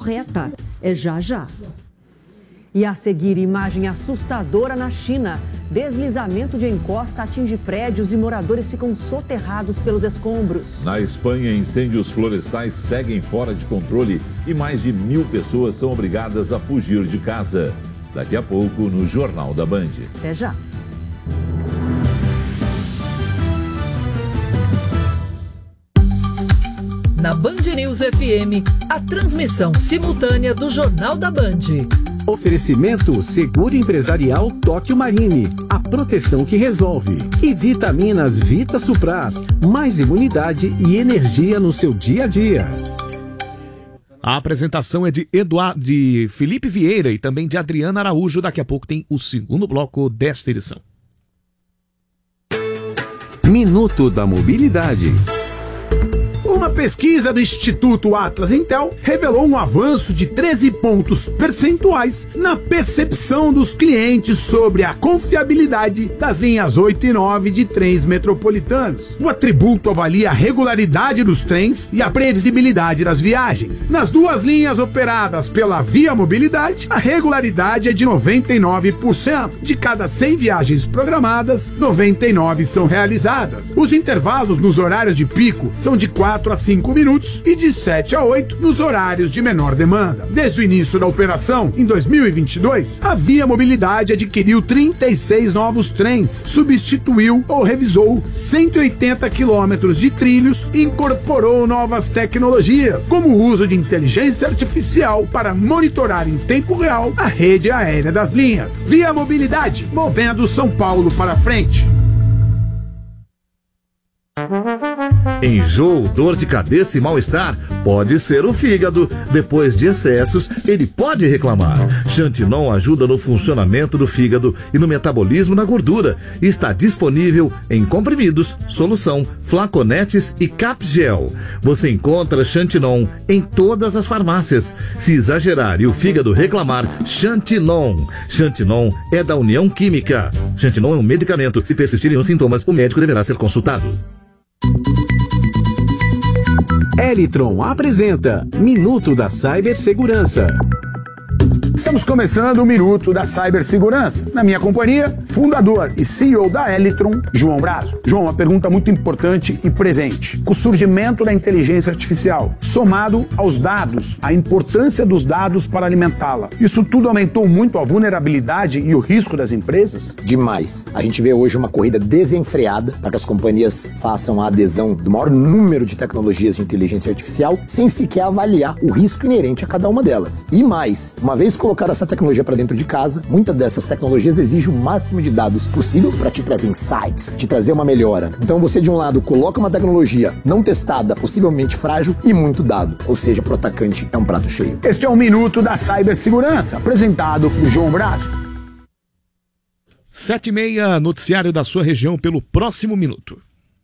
correta. É já já. E a seguir, imagem assustadora na China. Deslizamento de encosta atinge prédios e moradores ficam soterrados pelos escombros. Na Espanha, incêndios florestais seguem fora de controle e mais de 1.000 pessoas são obrigadas a fugir de casa. Daqui a pouco, no Jornal da Band. Até já. Na Band News FM, a transmissão simultânea do Jornal da Band. Oferecimento Seguro Empresarial Tóquio Marine, a proteção que resolve. E vitaminas Vita Supras, mais imunidade e energia no seu dia a dia. A apresentação é de Felipe Vieira e também de Adriana Araújo. Daqui a pouco tem o segundo bloco desta edição. Minuto da Mobilidade. Uma pesquisa do Instituto Atlas Intel revelou um avanço de 13 pontos percentuais na percepção dos clientes sobre a confiabilidade das linhas 8 e 9 de trens metropolitanos. O atributo avalia a regularidade dos trens e a previsibilidade das viagens. Nas duas linhas operadas pela Via Mobilidade, a regularidade é de 99%. De cada 100 viagens programadas, 99 são realizadas. Os intervalos nos horários de pico são de 4 a 5 minutos e de 7 a 8 nos horários de menor demanda. Desde o início da operação, em 2022, a Via Mobilidade adquiriu 36 novos trens, substituiu ou revisou 180 quilômetros de trilhos e incorporou novas tecnologias, como o uso de inteligência artificial para monitorar em tempo real a rede aérea das linhas. Via Mobilidade, movendo São Paulo para frente. Enjoo, dor de cabeça e mal-estar pode ser o fígado. Depois de excessos, ele pode reclamar. Xantinon ajuda no funcionamento do fígado e no metabolismo da gordura. Está disponível em comprimidos, solução, flaconetes e capgel. Você encontra Xantinon em todas as farmácias. Se exagerar e o fígado reclamar, Xantinon. Xantinon é da União Química. Xantinon é um medicamento. Se persistirem os sintomas, o médico deverá ser consultado. Elitron apresenta Minuto da Cibersegurança. Estamos começando o Minuto da Cibersegurança. Na minha companhia, fundador e CEO da Elitron, João Brazo. João, uma pergunta muito importante e presente. Com o surgimento da inteligência artificial, somado aos dados, a importância dos dados para alimentá-la, isso tudo aumentou muito a vulnerabilidade e o risco das empresas? Demais. A gente vê hoje uma corrida desenfreada para que as companhias façam a adesão do maior número de tecnologias de inteligência artificial sem sequer avaliar o risco inerente a cada uma delas. E mais, uma vez colocar essa tecnologia para dentro de casa, muitas dessas tecnologias exigem o máximo de dados possível para te trazer insights, te trazer uma melhora. Então você, de um lado, coloca uma tecnologia não testada, possivelmente frágil e muito dado. Ou seja, para o atacante é um prato cheio. Este é o Minuto da Cibersegurança, apresentado por João Brazo. 7h30, noticiário da sua região pelo próximo minuto.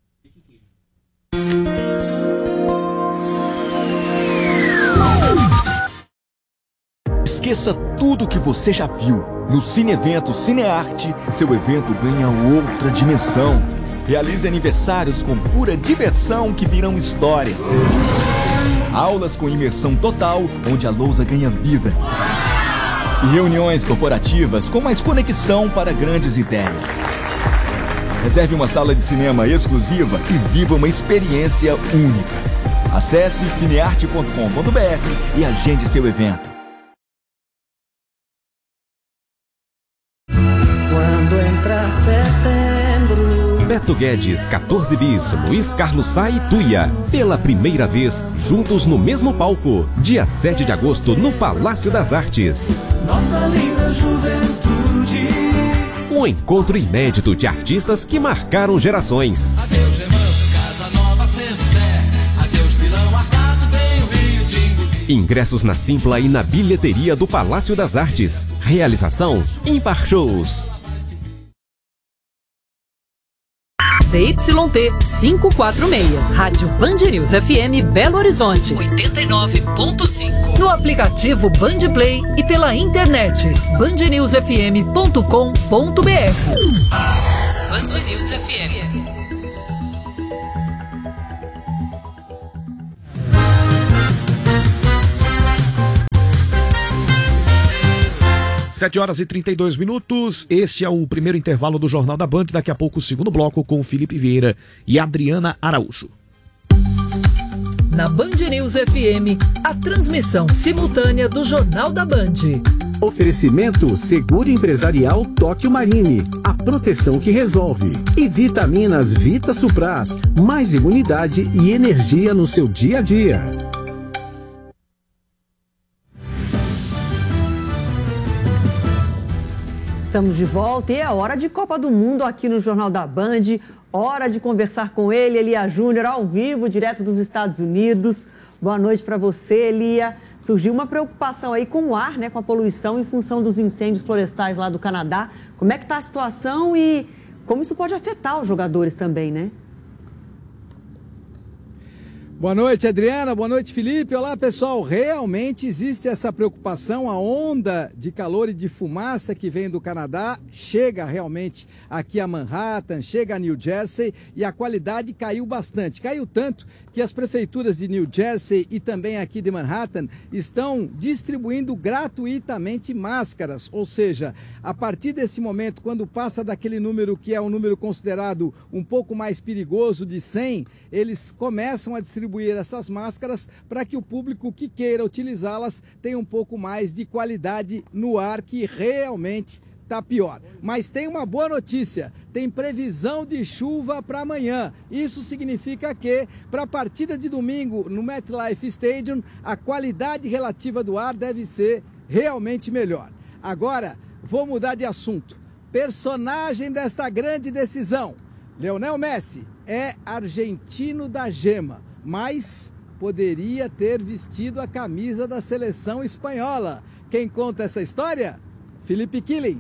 Esqueça tudo que você já viu. No Cine Evento Cinearte, seu evento ganha outra dimensão. Realize aniversários com pura diversão que virão histórias. Aulas com imersão total, onde a lousa ganha vida. E reuniões corporativas com mais conexão para grandes ideias. Reserve uma sala de cinema exclusiva e viva uma experiência única. Acesse cinearte.com.br e agende seu evento. Quando entrar setembro. Beto Guedes, 14 bis, Luiz Carlos Sá e Tuia. Pela primeira vez, juntos no mesmo palco. Dia 7 de agosto, no Palácio das Artes. Nossa linda juventude. Um encontro inédito de artistas que marcaram gerações. Adeus, Remanso, Casa Nova, Centro-Sé. Adeus, Pilão, Arcado, vem o Rio Tingo. Ingressos na Simpla e na bilheteria do Palácio das Artes. Realização Impar Shows. CYT 546, Rádio Band News FM Belo Horizonte, 89.5. No aplicativo Band Play e pela internet, bandnewsfm.com.br. Band News FM. 7 horas e 32 minutos. Este é o primeiro intervalo do Jornal da Band. Daqui a pouco o segundo bloco com Felipe Vieira e Adriana Araújo. Na Band News FM, a transmissão simultânea do Jornal da Band. Oferecimento Seguro Empresarial Tóquio Marine, a proteção que resolve. E Vitaminas Vita Supras, mais imunidade e energia no seu dia a dia. Estamos de volta e é hora de Copa do Mundo aqui no Jornal da Band. Hora de conversar com ele, Elia Júnior, ao vivo, direto dos Estados Unidos. Boa noite para você, Elia. Surgiu uma preocupação aí com o ar, né, com a poluição em função dos incêndios florestais lá do Canadá. Como é que está a situação e como isso pode afetar os jogadores também, né? Boa noite, Adriana. Boa noite, Felipe. Olá, pessoal. Realmente existe essa preocupação. A onda de calor e de fumaça que vem do Canadá chega realmente aqui a Manhattan, chega a New Jersey e a qualidade caiu bastante. Caiu tanto que as prefeituras de New Jersey e também aqui de Manhattan estão distribuindo gratuitamente máscaras. Ou seja, a partir desse momento, quando passa daquele número que é um número considerado um pouco mais perigoso de 100, eles começam a distribuir essas máscaras para que o público que queira utilizá-las tenha um pouco mais de qualidade no ar, que realmente está pior. Mas tem uma boa notícia, tem previsão de chuva para amanhã. Isso significa que para a partida de domingo no MetLife Stadium, a qualidade relativa do ar deve ser realmente melhor. Agora, vou mudar de assunto. Personagem desta grande decisão, Lionel Messi, é argentino da gema, mas poderia ter vestido a camisa da seleção espanhola. Quem conta essa história? Felipe Killing.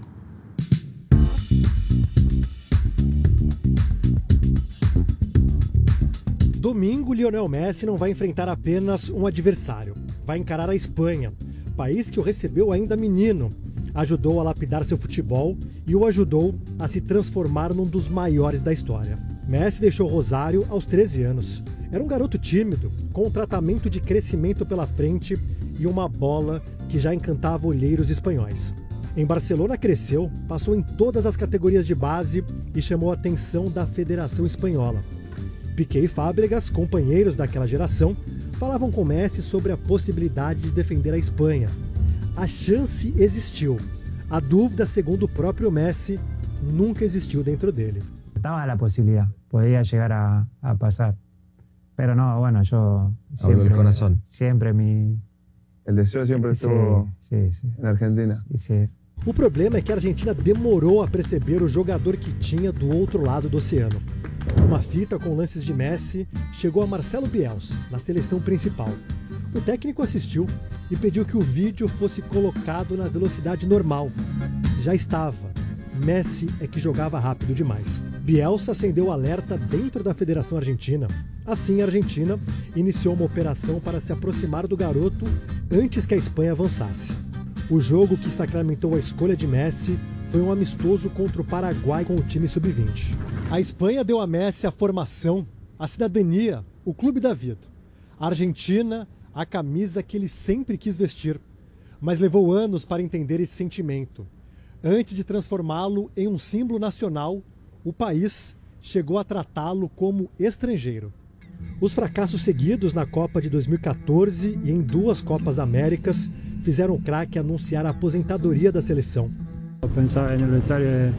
Domingo, Lionel Messi não vai enfrentar apenas um adversário. Vai encarar a Espanha, país que o recebeu ainda menino, ajudou a lapidar seu futebol e o ajudou a se transformar num dos maiores da história. Messi deixou Rosário aos 13 anos. Era um garoto tímido, com um tratamento de crescimento pela frente e uma bola que já encantava olheiros espanhóis. Em Barcelona cresceu, passou em todas as categorias de base e chamou a atenção da Federação Espanhola. Piqué e Fábregas, companheiros daquela geração, falavam com Messi sobre a possibilidade de defender a Espanha. A chance existiu. A dúvida, segundo o próprio Messi, nunca existiu dentro dele. Estaba la posibilidad, podía llegar a pasar. Pero no, bueno, yo siempre... el corazón. Siempre El deseo siempre estuvo en Argentina. Sí. O problema é que a Argentina demorou a perceber o jogador que tinha do outro lado do oceano. Uma fita com lances de Messi chegou a Marcelo Bielsa, na seleção principal. O técnico assistiu e pediu que o vídeo fosse colocado na velocidade normal. Já estava. Messi é que jogava rápido demais. Bielsa acendeu o alerta dentro da Federação Argentina. Assim, a Argentina iniciou uma operação para se aproximar do garoto antes que a Espanha avançasse. O jogo que sacramentou a escolha de Messi foi um amistoso contra o Paraguai com o time sub-20. A Espanha deu a Messi a formação, a cidadania, o clube da vida. A Argentina, a camisa que ele sempre quis vestir. Mas levou anos para entender esse sentimento. Antes de transformá-lo em um símbolo nacional, o país chegou a tratá-lo como estrangeiro. Os fracassos seguidos na Copa de 2014 e em 2 Copas Américas fizeram o craque anunciar a aposentadoria da seleção. Pensava no vestuário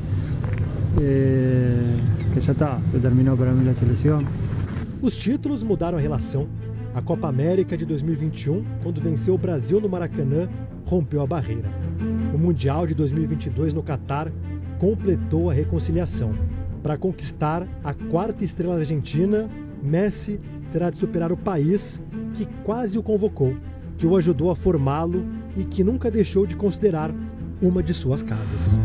que já está, se terminou para mim a seleção. Os títulos mudaram a relação. A Copa América de 2021, quando venceu o Brasil no Maracanã, rompeu a barreira. O Mundial de 2022 no Catar completou a reconciliação. Para conquistar a 4ª estrela argentina, Messi terá de superar o país que quase o convocou, que o ajudou a formá-lo e que nunca deixou de considerar uma de suas casas.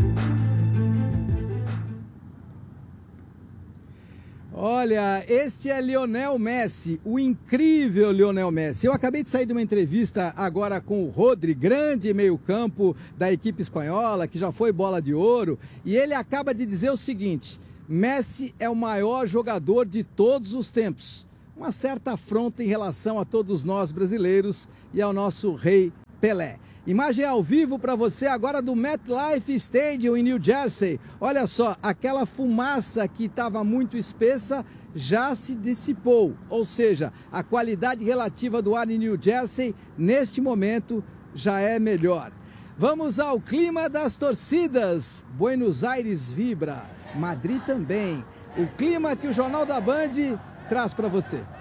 Olha, este é Lionel Messi, o incrível Lionel Messi. Eu acabei de sair de uma entrevista agora com o Rodri, grande meio-campo da equipe espanhola, que já foi bola de ouro, e ele acaba de dizer o seguinte: Messi é o maior jogador de todos os tempos. Uma certa afronta em relação a todos nós brasileiros e ao nosso rei Pelé. Imagem ao vivo para você agora do MetLife Stadium em New Jersey. Olha só, aquela fumaça que estava muito espessa já se dissipou. Ou seja, a qualidade relativa do ar em New Jersey, neste momento, já é melhor. Vamos ao clima das torcidas. Buenos Aires vibra, Madrid também. O clima que o Jornal da Band traz para você.